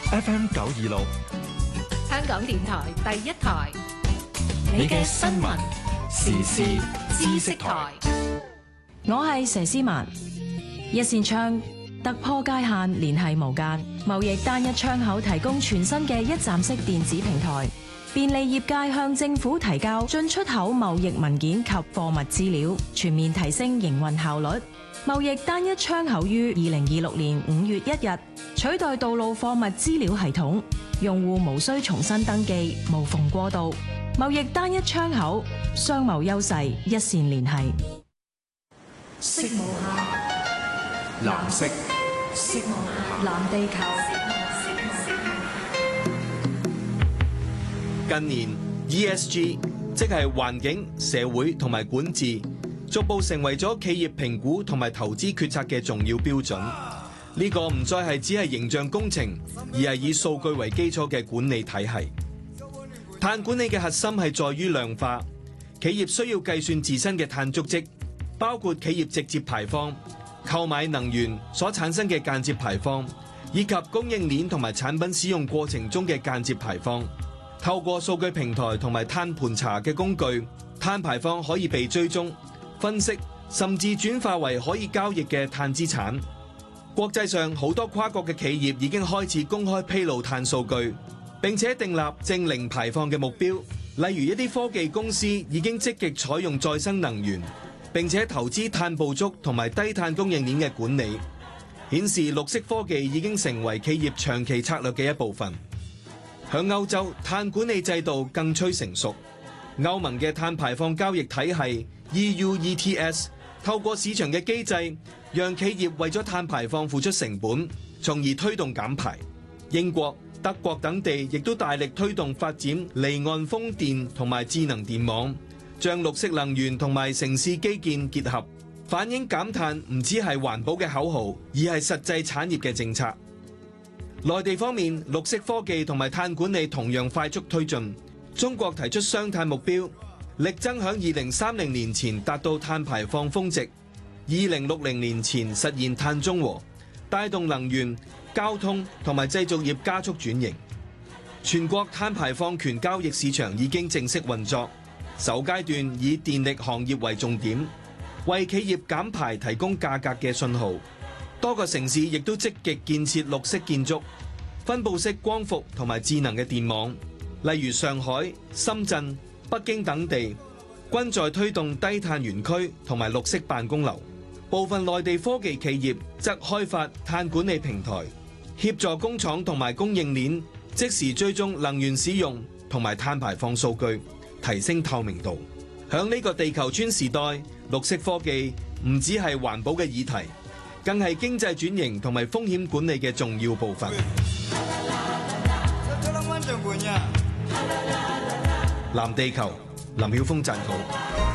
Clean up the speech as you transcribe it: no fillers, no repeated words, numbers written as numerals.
FM 926， 香港電台第一台， 你嘅新聞時事知識台。 我係佘詩曼。一扇窗突破界限，聯繫無間。貿易單一窗口提供全新嘅一站式電子平台，便利業界向政府提交進出口貿易文件及貨物資料，全面提升營運效率。貿易單一窗口於2026年5月1日取代道路貨物資料系統，用戶無需重新登記，無縫過渡。貿易單一窗口，商貿優勢一線連繫。 色無限， 藍色， 色無限，藍地球。 近年 ESG 即係環境、社會同埋管治，逐步成為咗企業評估同埋投資決策嘅重要標準。呢個唔再係只係形象工程，而係以數據為基礎嘅管理體系。碳管理嘅核心係在於量化，企業需要計算自身嘅碳足跡，包括企業直接排放、購買能源所產生嘅間接排放，以及供應鏈同埋產品使用過程中嘅間接排放。透過數據平台同埋碳盤查嘅工具，碳排放可以被追蹤、分析，甚至轉化為可以交易嘅碳資產。國際上好多跨國嘅企業已經開始公開披露碳數據，並且訂立淨零排放嘅目標。例如一啲科技公司已經積極採用再生能源，並且投資碳捕捉同埋低碳供應鏈嘅管理，顯示綠色科技已經成為企業長期策略嘅一部分。響歐洲，碳管理制度更趨成熟。歐盟嘅碳排放交易體系 EU ETS 透過市場嘅機制，讓企業為咗碳排放付出成本，從而推動減排。英國、德國等地亦都大力推動發展離岸風電同埋智能電網，將綠色能源同埋城市基建結合，反映減碳唔只係環保嘅口號，而係實際產業嘅政策。內地方面，綠色科技同埋碳管理同樣快速推進。中國提出雙碳目標，力爭響2030年前達到碳排放峰值，2060年前實現碳中和，帶動能源、交通同埋製造業加速轉型。全國碳排放權交易市場已經正式運作，首階段以電力行業為重點，為企業減排提供價格嘅信號。多個城市亦都積極建設綠色建築、分布式光伏同埋智能嘅電網，例如上海、深圳、北京等地均在推動低碳園區同埋綠色辦公樓。部分內地科技企業則開發碳管理平台，協助工廠同埋供應鏈即時追蹤能源使用同埋碳排放數據，提升透明度。響呢個地球村時代，綠色科技唔只係環保嘅議題，更係經濟轉型同埋風險管理嘅重要部分。藍地球，林曉峰撰稿。